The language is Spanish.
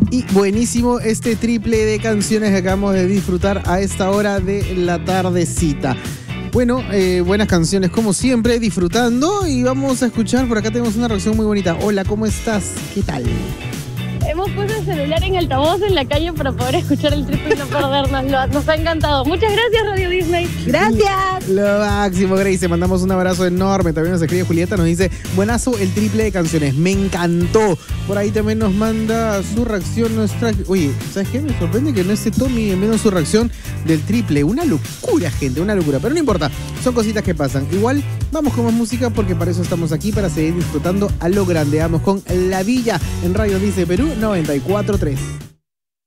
Y buenísimo este triple de canciones que acabamos de disfrutar a esta hora de la tardecita. Bueno, buenas canciones como siempre, disfrutando, y vamos a escuchar, por acá tenemos una reacción muy bonita. Hola, ¿cómo estás? ¿Qué tal? Hemos puesto el celular en altavoz en la calle para poder escuchar el triple y no perdernoslo. Nos ha encantado. Muchas gracias, Radio Disney. Gracias. Lo máximo, Grace. Mandamos un abrazo enorme. También nos escribe Julieta, nos dice, buenazo el triple de canciones. Me encantó. Por ahí también nos manda su reacción nuestra... Oye, ¿sabes qué? Me sorprende que no esté Tommy en menos su reacción del triple. Una locura, gente, una locura. Pero no importa, son cositas que pasan. Igual, vamos con más música porque para eso estamos aquí, para seguir disfrutando a lo grande. Vamos con La Villa en Radio Disney Perú 94.3.